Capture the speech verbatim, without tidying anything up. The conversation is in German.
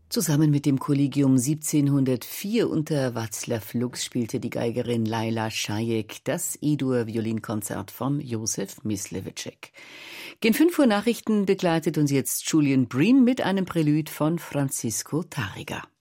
Zusammen mit dem Kollegium siebzehnhundertvier unter Václav Lux spielte die Geigerin Laila Šajek das E-Dur-Violinkonzert von Josef Mysliveček. Gen fünf Uhr Nachrichten begleitet uns jetzt Julian Breen mit einem Prälude von Francisco Tárrega.